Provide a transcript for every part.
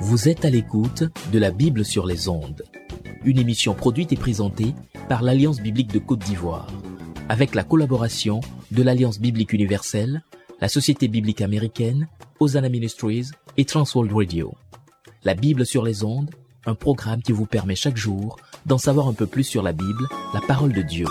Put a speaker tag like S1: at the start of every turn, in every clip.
S1: Vous êtes à l'écoute de la Bible sur les ondes, une émission produite et présentée par l'Alliance biblique de Côte d'Ivoire, avec la collaboration de l'Alliance biblique universelle, la Société biblique américaine, Hosanna Ministries et Transworld Radio. La Bible sur les ondes, un programme qui vous permet chaque jour d'en savoir un peu plus sur la Bible, la parole de Dieu.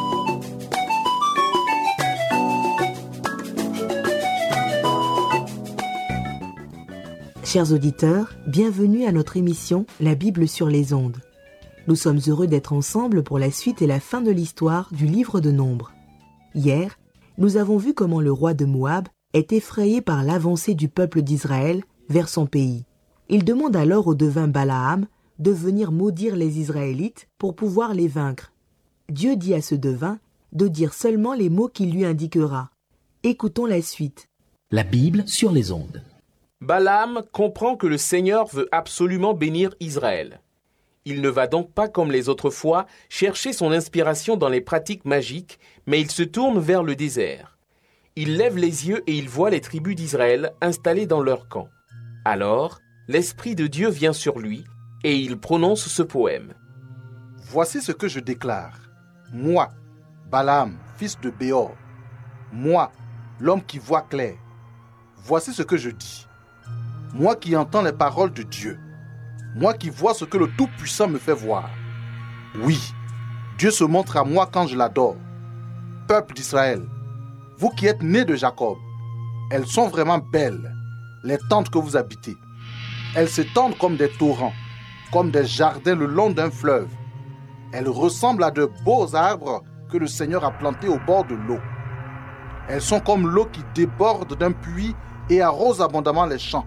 S2: Chers auditeurs, bienvenue à notre émission La Bible sur les ondes. Nous sommes heureux d'être ensemble pour la suite et la fin de l'histoire du livre de Nombres. Hier, nous avons vu comment le roi de Moab est effrayé par l'avancée du peuple d'Israël vers son pays. Il demande alors au devin Balaam de venir maudire les Israélites pour pouvoir les vaincre. Dieu dit à ce devin de dire seulement les mots qu'il lui indiquera. Écoutons la suite.
S1: La Bible sur les ondes.
S3: Balaam comprend que le Seigneur veut absolument bénir Israël. Il ne va donc pas comme les autres fois chercher son inspiration dans les pratiques magiques, mais il se tourne vers le désert. Il lève les yeux et il voit les tribus d'Israël installées dans leur camp. Alors, l'Esprit de Dieu vient sur lui et il prononce ce poème.
S4: Voici ce que je déclare. Moi, Balaam, fils de Béor, moi, l'homme qui voit clair, voici ce que je dis. Moi qui entends les paroles de Dieu, moi qui vois ce que le Tout-Puissant me fait voir. Oui, Dieu se montre à moi quand je l'adore. Peuple d'Israël, vous qui êtes nés de Jacob, elles sont vraiment belles, les tentes que vous habitez. Elles s'étendent comme des torrents, comme des jardins le long d'un fleuve. Elles ressemblent à de beaux arbres que le Seigneur a plantés au bord de l'eau. Elles sont comme l'eau qui déborde d'un puits et arrose abondamment les champs.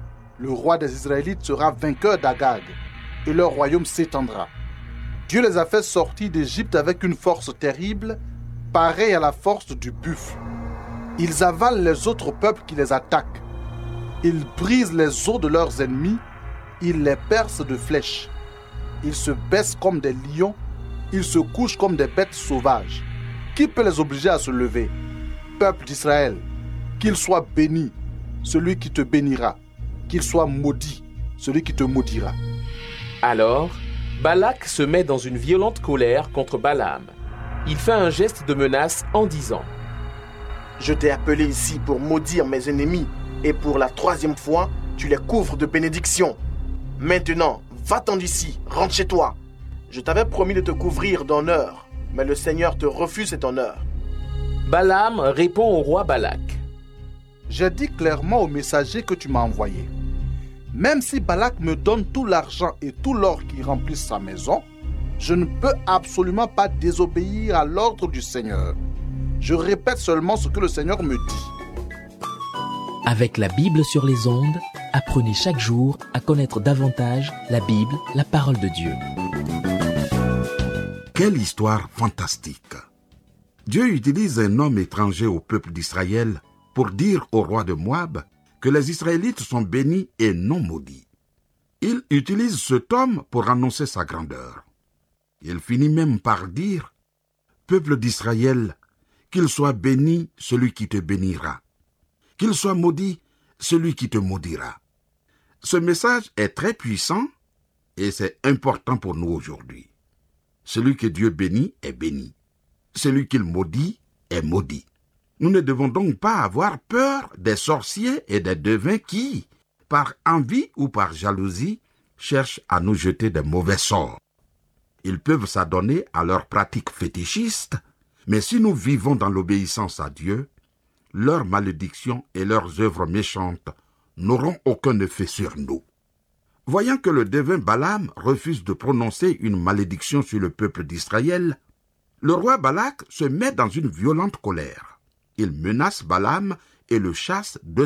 S4: Le roi des Israélites sera vainqueur d'Agag, et leur royaume s'étendra. Dieu les a fait sortir d'Égypte avec une force terrible, pareille à la force du buffle. Ils avalent les autres peuples qui les attaquent. Ils brisent les os de leurs ennemis, ils les percent de flèches. Ils se baissent comme des lions, ils se couchent comme des bêtes sauvages. Qui peut les obliger à se lever? Peuple d'Israël, qu'il soit béni, celui qui te bénira. Qu'il soit maudit, celui qui te maudira.
S3: Alors, Balak se met dans une violente colère contre Balaam. Il fait un geste de menace en disant «
S5: Je t'ai appelé ici pour maudire mes ennemis, et pour la 3e fois, tu les couvres de bénédictions. Maintenant, va-t'en d'ici, rentre chez toi. Je t'avais promis de te couvrir d'honneur, mais le Seigneur te refuse cet honneur. »
S3: Balaam répond au roi Balak.
S4: J'ai dit clairement au messager que tu m'as envoyé. Même si Balak me donne tout l'argent et tout l'or qui remplissent sa maison, je ne peux absolument pas désobéir à l'ordre du Seigneur. Je répète seulement ce que le Seigneur me dit.
S1: Avec la Bible sur les ondes, apprenez chaque jour à connaître davantage la Bible, la parole de Dieu.
S6: Quelle histoire fantastique! Dieu utilise un homme étranger au peuple d'Israël pour dire au roi de Moab que les Israélites sont bénis et non maudits. Il utilise cet homme pour annoncer sa grandeur. Il finit même par dire « Peuple d'Israël, qu'il soit béni celui qui te bénira, qu'il soit maudit celui qui te maudira. » Ce message est très puissant et c'est important pour nous aujourd'hui. Celui que Dieu bénit est béni. Celui qu'il maudit est maudit. Nous ne devons donc pas avoir peur des sorciers et des devins qui, par envie ou par jalousie, cherchent à nous jeter de mauvais sorts. Ils peuvent s'adonner à leurs pratiques fétichistes, mais si nous vivons dans l'obéissance à Dieu, leurs malédictions et leurs œuvres méchantes n'auront aucun effet sur nous. Voyant que le devin Balaam refuse de prononcer une malédiction sur le peuple d'Israël, le roi Balak se met dans une violente colère. Il menace Balaam et le chasse de